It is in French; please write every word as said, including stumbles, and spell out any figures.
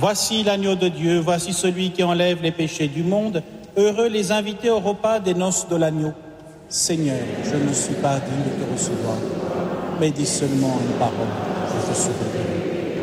Voici l'agneau de Dieu, voici celui qui enlève les péchés du monde. Heureux les invités au repas des noces de l'agneau. Seigneur, je ne suis pas digne de te recevoir, mais dis seulement une parole, et je serai guéri.